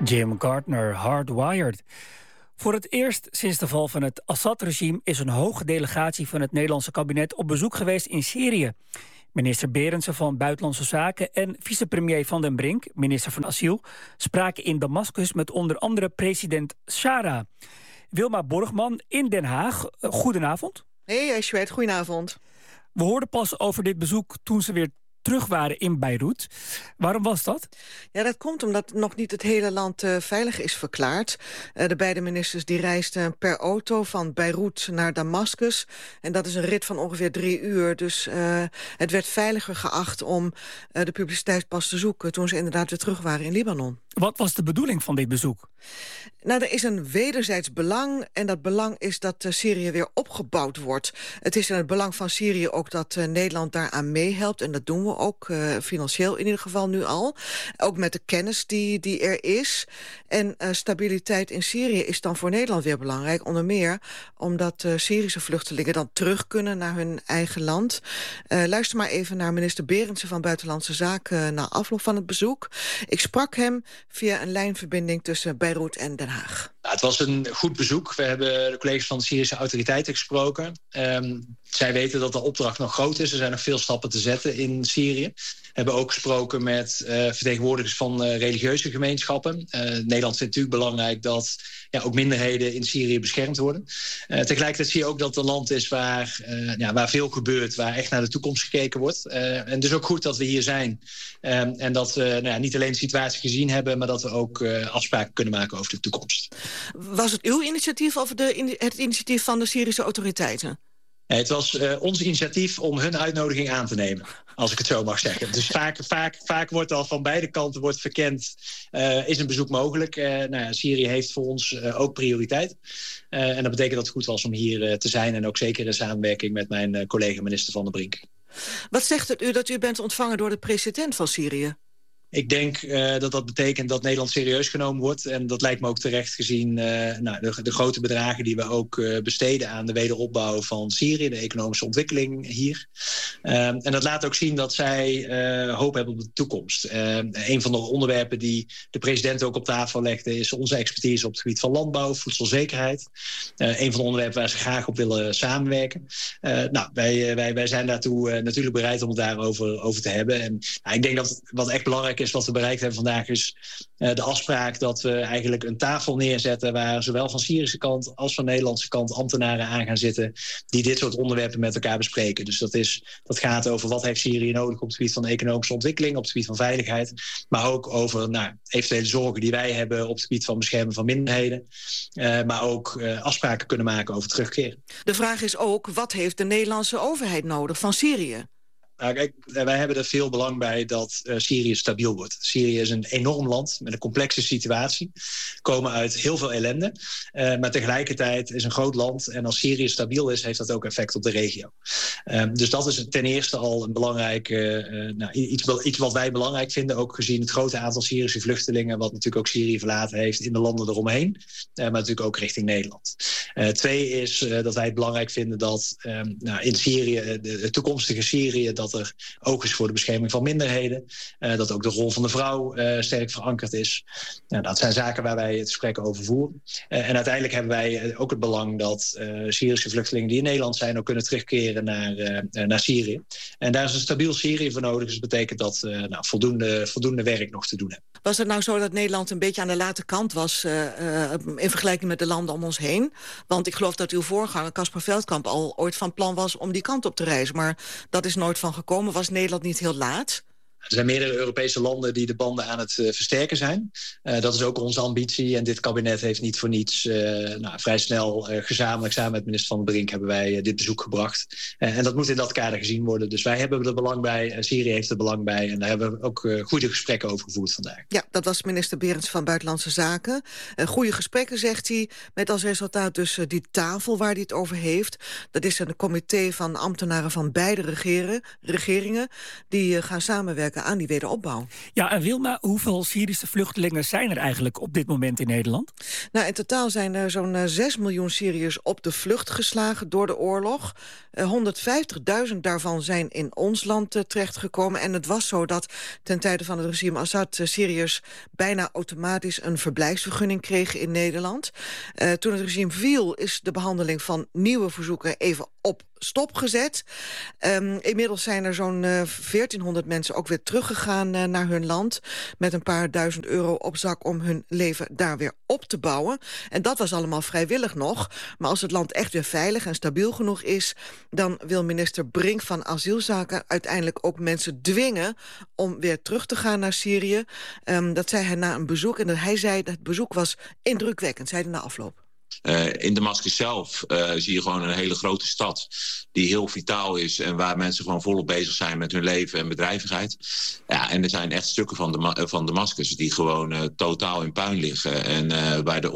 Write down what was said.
Jim Gardner, Hardwired. Voor het eerst sinds de val van het Assad-regime is een hoge delegatie van het Nederlandse kabinet op bezoek geweest in Syrië. Minister Berendsen van Buitenlandse Zaken en vicepremier Van den Brink, minister van Asiel, spraken in Damascus met onder andere president Shara. Wilma Borgman in Den Haag, goedenavond. Hey, Sjwet, goedenavond. We hoorden pas over dit bezoek toen ze weer terug waren in Beirut. Waarom was dat? Ja, dat komt omdat nog niet het hele land veilig is verklaard. De beide ministers die reisden per auto van Beirut naar Damascus. En dat is een rit van ongeveer 3 uur. Dus het werd veiliger geacht om de publiciteit pas te zoeken toen ze inderdaad weer terug waren in Libanon. Wat was de bedoeling van dit bezoek? Nou, er is een wederzijds belang en dat belang is dat Syrië weer opgebouwd wordt. Het is in het belang van Syrië ook dat Nederland daaraan meehelpt en dat doen we ook, financieel in ieder geval nu al. Ook met de kennis die er is. En stabiliteit in Syrië is dan voor Nederland weer belangrijk, onder meer omdat Syrische vluchtelingen dan terug kunnen naar hun eigen land. Luister maar even naar minister Berendsen van Buitenlandse Zaken na afloop van het bezoek. Ik sprak hem via een lijnverbinding tussen Beirut en Den Haag. Het was een goed bezoek. We hebben de collega's van de Syrische autoriteiten gesproken. Zij weten dat de opdracht nog groot is. Er zijn nog veel stappen te zetten in Syrië. We hebben ook gesproken met vertegenwoordigers van religieuze gemeenschappen. Nederland vindt natuurlijk belangrijk dat ook minderheden in Syrië beschermd worden. Tegelijkertijd zie je ook dat het een land is waar veel gebeurt, waar echt naar de toekomst gekeken wordt. En dus ook goed dat we hier zijn. En dat we niet alleen de situatie gezien hebben, maar dat we ook afspraken kunnen maken over de toekomst. Was het uw initiatief of het initiatief van de Syrische autoriteiten? Het was ons initiatief om hun uitnodiging aan te nemen, als ik het zo mag zeggen. Dus vaak wordt al van beide kanten wordt verkend, is een bezoek mogelijk. Syrië heeft voor ons ook prioriteit. En dat betekent dat het goed was om hier te zijn en ook zeker in samenwerking met mijn collega minister Van den Brink. Wat zegt het u dat u bent ontvangen door de president van Syrië? Ik denk dat betekent dat Nederland serieus genomen wordt. En dat lijkt me ook terecht gezien de grote bedragen die we ook besteden aan de wederopbouw van Syrië, de economische ontwikkeling hier. En dat laat ook zien dat zij hoop hebben op de toekomst. Een van de onderwerpen die de president ook op tafel legde is onze expertise op het gebied van landbouw, voedselzekerheid. Een van de onderwerpen waar ze graag op willen samenwerken. Wij zijn daartoe natuurlijk bereid om het daarover over te hebben. En ik denk dat wat echt belangrijk is, wat we bereikt hebben vandaag is de afspraak dat we eigenlijk een tafel neerzetten waar zowel van Syrische kant als van Nederlandse kant ambtenaren aan gaan zitten die dit soort onderwerpen met elkaar bespreken. Dus dat gaat over wat heeft Syrië nodig op het gebied van economische ontwikkeling, op het gebied van veiligheid, maar ook over eventuele zorgen die wij hebben op het gebied van beschermen van minderheden, maar ook afspraken kunnen maken over terugkeer. De vraag is ook, wat heeft de Nederlandse overheid nodig van Syrië? Kijk, wij hebben er veel belang bij dat Syrië stabiel wordt. Syrië is een enorm land met een complexe situatie. Komen uit heel veel ellende. Maar tegelijkertijd is een groot land. En als Syrië stabiel is, heeft dat ook effect op de regio. Dus dat is ten eerste al een belangrijk iets wat wij belangrijk vinden. Ook gezien het grote aantal Syrische vluchtelingen, wat natuurlijk ook Syrië verlaten heeft in de landen eromheen. Maar natuurlijk ook richting Nederland. 2 is dat wij het belangrijk vinden dat in Syrië, het toekomstige Syrië, dat er ook is voor de bescherming van minderheden. Dat ook de rol van de vrouw sterk verankerd is. Dat zijn zaken waar wij het gesprek over voeren. En uiteindelijk hebben wij ook het belang dat Syrische vluchtelingen die in Nederland zijn ook kunnen terugkeren naar Syrië. En daar is een stabiel Syrië voor nodig. Dus dat betekent dat voldoende werk nog te doen hebben. Was het nou zo dat Nederland een beetje aan de late kant was in vergelijking met de landen om ons heen? Want ik geloof dat uw voorganger Caspar Veldkamp al ooit van plan was om die kant op te reizen. Maar dat is nooit van gekomen. Was Nederland niet heel laat? Er zijn meerdere Europese landen die de banden aan het versterken zijn. Dat is ook onze ambitie. En dit kabinet heeft niet voor niets vrij snel gezamenlijk samen met minister Van den Brink hebben wij dit bezoek gebracht. En dat moet in dat kader gezien worden. Dus wij hebben er belang bij. Syrië heeft er belang bij. En daar hebben we ook goede gesprekken over gevoerd vandaag. Ja, dat was minister Berendsen van Buitenlandse Zaken. Goede gesprekken, zegt hij, met als resultaat dus die tafel waar hij het over heeft. Dat is een comité van ambtenaren van beide regeringen die gaan samenwerken werken aan die wederopbouw. Ja, en Wilma, hoeveel Syrische vluchtelingen zijn er eigenlijk op dit moment in Nederland? Nou, in totaal zijn er zo'n 6 miljoen Syriërs op de vlucht geslagen door de oorlog. 150.000 daarvan zijn in ons land terechtgekomen. En het was zo dat ten tijde van het regime Assad Syriërs bijna automatisch een verblijfsvergunning kregen in Nederland. Toen het regime viel is de behandeling van nieuwe verzoeken even op stop gezet. Inmiddels zijn er zo'n 1400 mensen ook weer teruggegaan naar hun land met een paar duizend euro op zak om hun leven daar weer op te bouwen. En dat was allemaal vrijwillig nog. Maar als het land echt weer veilig en stabiel genoeg is, dan wil minister Brink van Asielzaken uiteindelijk ook mensen dwingen om weer terug te gaan naar Syrië. Dat zei hij na een bezoek en hij zei dat het bezoek was indrukwekkend, zei hij na afloop. In Damascus zelf zie je gewoon een hele grote stad die heel vitaal is en waar mensen gewoon volop bezig zijn met hun leven en bedrijvigheid. Ja, en er zijn echt stukken van Damascus die gewoon totaal in puin liggen en waar de